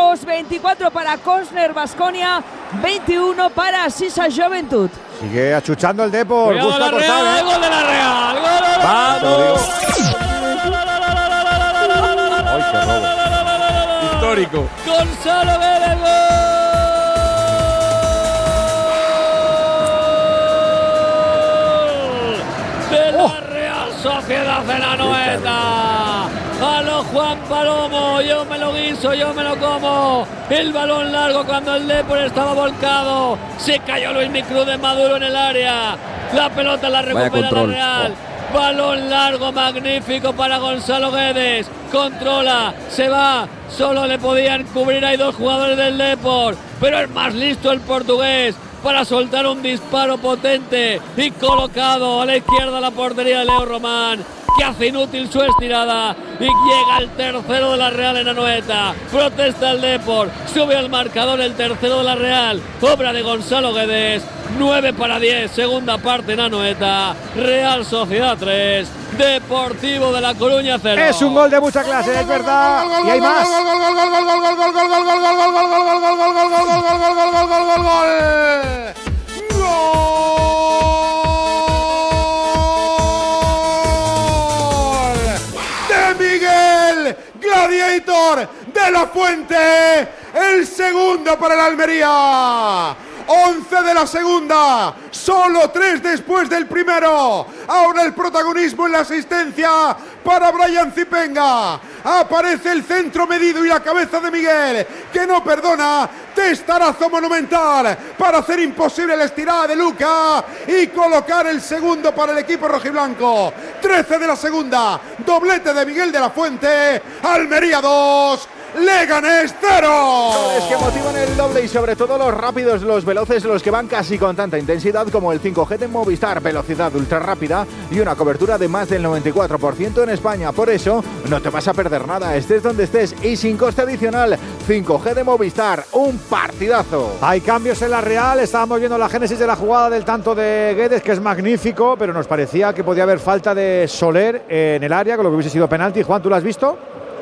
Burgos, 24 para Cosner Baskonia, 21 para Sisa Joventut. Sigue achuchando el Depor. Busca cortar, Real, gol de la Real. ¡Vamos! ¡Ay, qué robo! Histórico. Gonzalo Guedes, gol de la Real Sociedad de la Noeta. A lo Juan Palomo, yo me lo guiso, yo me lo como. El balón largo cuando el Depor estaba volcado. Se cayó Luis Micruz de Maduro en el área. La pelota la recupera la Real. Balón largo, magnífico para Gonzalo Guedes. Controla, se va. Solo le podían cubrir, hay dos jugadores del Depor. Pero es más listo el portugués para soltar un disparo potente y colocado a la izquierda de la portería de Leo Román, que hace inútil su estirada y llega el tercero de la Real en Anoeta. Protesta el Depor, sube al marcador el tercero de la Real, obra de Gonzalo Guedes. 9-10, segunda parte en Anoeta. Real Sociedad 3, Deportivo de La Coruña 0. Es un gol de mucha clase, es verdad. Y hay más. Gladiator de la Fuente, el segundo para el Almería. 11 de la segunda, solo 3 después del primero. Ahora el protagonismo en la asistencia para Brian Zipenga. Aparece el centro medido y la cabeza de Miguel, que no perdona. Testarazo monumental para hacer imposible la estirada de Luca y colocar el segundo para el equipo rojiblanco. 13 de la segunda, doblete de Miguel de la Fuente. Almería 2, Leganés 0. Goles que motivan el doble y sobre todo los rápidos, los veloces, los que van casi con tanta intensidad como el 5G de Movistar. Velocidad ultra rápida y una cobertura de más del 94% en España. Por eso no te vas a perder nada, estés donde estés y sin coste adicional. 5G de Movistar, un partidazo. Hay cambios en la Real, estábamos viendo la génesis de la jugada del tanto de Guedes, que es magnífico, pero nos parecía que podía haber falta de Soler en el área, con lo que hubiese sido penalti. Juan, ¿tú lo has visto?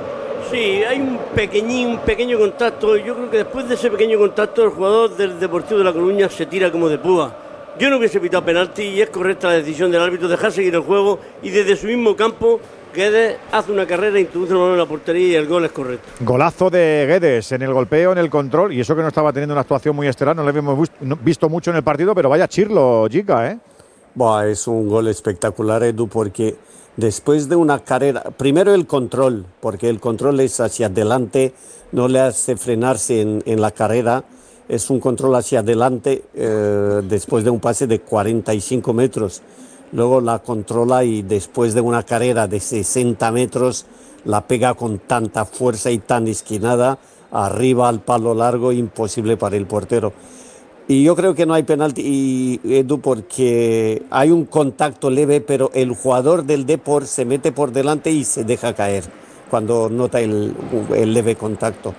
Sí, hay un pequeño contacto. Yo creo que después de ese pequeño contacto el jugador del Deportivo de La Coruña se tira como de púa. Yo no hubiese pitado penalti y es correcta la decisión del árbitro dejar seguir el juego y desde su mismo campo Guedes hace una carrera, introduce el balón en la portería y el gol es correcto. Golazo de Guedes en el golpeo, en el control, y eso que no estaba teniendo una actuación muy estelar, no le habíamos visto mucho en el partido, pero vaya chirlo, Gica, ¿eh? Buah, es un gol espectacular, Edu, porque después de una carrera, primero el control, porque el control es hacia adelante, no le hace frenarse en la carrera, es un control hacia adelante después de un pase de 45 metros. Luego la controla y después de una carrera de 60 metros la pega con tanta fuerza y tan esquinada, arriba al palo largo, imposible para el portero. Y yo creo que no hay penalti, Edu, porque hay un contacto leve, pero el jugador del Depor se mete por delante y se deja caer cuando nota el leve contacto.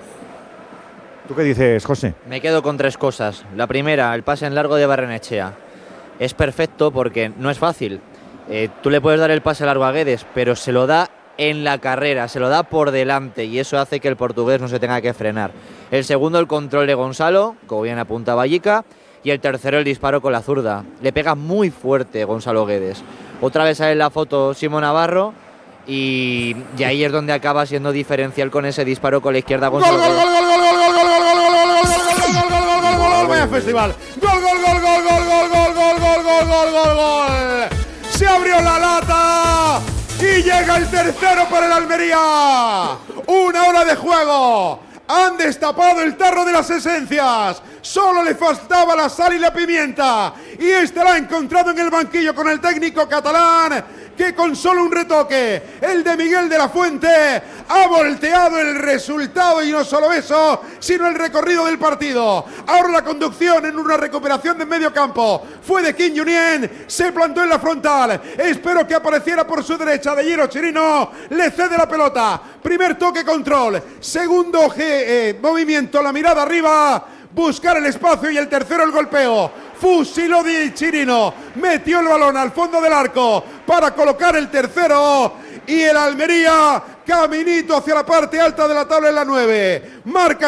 ¿Tú qué dices, José? Me quedo con tres cosas. La primera, el pase en largo de Barrenechea. Es perfecto porque no es fácil. Tú le puedes dar el pase largo a Guedes, pero se lo da en la carrera, se lo da por delante y eso hace que el portugués no se tenga que frenar. El segundo, el control de Gonzalo, como bien apuntaba Yica, y el tercero, el disparo con la zurda. Le pega muy fuerte Gonzalo Guedes. Otra vez sale en la foto Simón Navarro y ahí es donde acaba siendo diferencial con ese disparo con la izquierda Gonzalo Guedes. Vaya festival. Gol. Se abrió la lata y llega el tercero para el Almería. Una hora de juego. Han destapado el tarro de las esencias. Solo le faltaba la sal y la pimienta. Y este la ha encontrado en el banquillo con el técnico catalán, que con solo un retoque, el de Miguel de la Fuente, ha volteado el resultado y no solo eso, sino el recorrido del partido. Ahora la conducción en una recuperación de medio campo fue de Kim Junien, se plantó en la frontal, esperó que apareciera por su derecha de Giro Chirino, le cede la pelota, primer toque control, segundo movimiento, la mirada arriba, buscar el espacio y el tercero el golpeo. Fusiló Di Chirino, metió el balón al fondo del arco para colocar el tercero y el Almería caminito hacia la parte alta de la tabla en la 9. Marca